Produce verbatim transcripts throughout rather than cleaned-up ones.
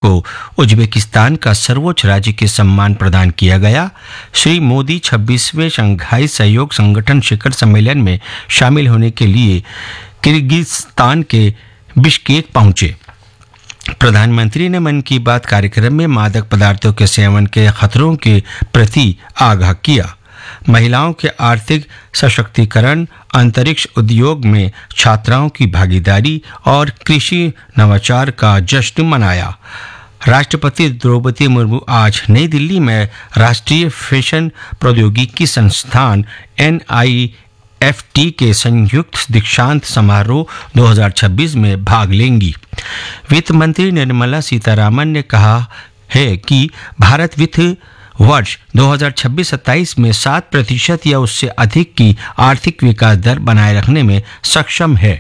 को उज्बेकिस्तान का सर्वोच्च राजकीय सम्मान प्रदान किया गया। श्री मोदी छब्बीसवें शंघाई सहयोग संगठन शिखर सम्मेलन में शामिल होने के लिए किर्गिस्तान के बिश्केक पहुंचे। प्रधानमंत्री ने मन की बात कार्यक्रम में मादक पदार्थों के सेवन के खतरों के प्रति आगाह किया। महिलाओं के आर्थिक सशक्तिकरण, अंतरिक्ष उद्योग में छात्राओं की भागीदारी और कृषि नवाचार का जश्न मनाया। राष्ट्रपति द्रौपदी मुर्मू आज नई दिल्ली में राष्ट्रीय फैशन प्रौद्योगिकी संस्थान एन आई एफ टी के संयुक्त दीक्षांत समारोह दो हज़ार छब्बीस में भाग लेंगी। वित्त मंत्री निर्मला सीतारामन ने कहा है कि भारत वित्त वर्ष दो हज़ार छब्बीस सत्ताईस में सात प्रतिशत या उससे अधिक की आर्थिक विकास दर बनाए रखने में सक्षम है।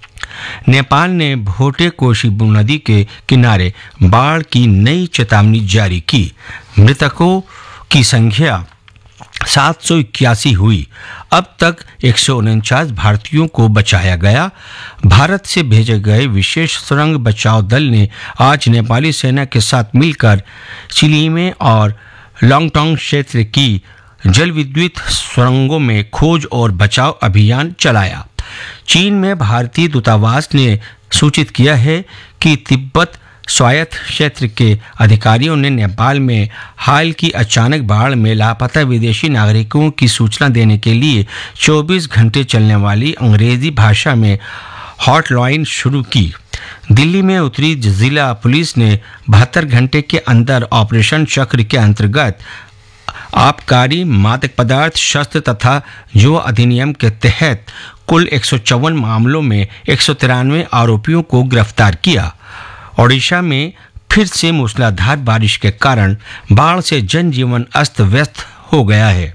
नेपाल ने भोटे कोशी नदी के किनारे बाढ़ की नई चेतावनी जारी की। मृतकों की संख्या सात सौ इक्यासी हुई। अब तक एक सौ उनचास भारतीयों को बचाया गया। भारत से भेजे गए विशेष सुरंग बचाव दल ने आज नेपाली सेना के साथ मिलकर चिलीमे और लॉन्गटोंग क्षेत्र की जल विद्युत सुरंगों में खोज और बचाव अभियान चलाया। चीन में भारतीय दूतावास ने सूचित किया है कि तिब्बत स्वायत्त क्षेत्र के अधिकारियों ने नेपाल में हाल की अचानक बाढ़ में लापता विदेशी नागरिकों की सूचना देने के लिए चौबीस घंटे चलने वाली अंग्रेजी भाषा में हॉटलाइन शुरू की। दिल्ली में उत्तरी जिला पुलिस ने बहत्तर घंटे के अंदर ऑपरेशन चक्र के अंतर्गत आबकारी, मादक पदार्थ, शस्त्र तथा युवा अधिनियम के तहत कुल एक सौ चौवन मामलों में एक सौ तिरानवे आरोपियों को गिरफ्तार किया। ओडिशा में फिर से मूसलाधार बारिश के कारण बाढ़ से जनजीवन अस्त व्यस्त हो गया है।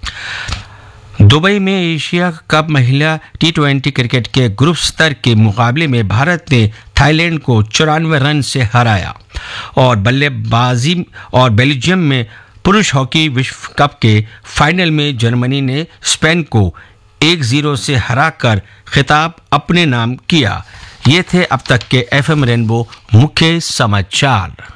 दुबई में एशिया कप महिला टी ट्वेंटी क्रिकेट के ग्रुप स्तर के मुकाबले में भारत ने थाईलैंड को चौरानवे रन से हराया और बल्लेबाजी और बेल्जियम में पुरुष हॉकी विश्व कप के फाइनल में जर्मनी ने स्पेन को एक जीरो से हराकर खिताब अपने नाम किया। ये थे अब तक के एफएम रेनबो मुख्य समाचार।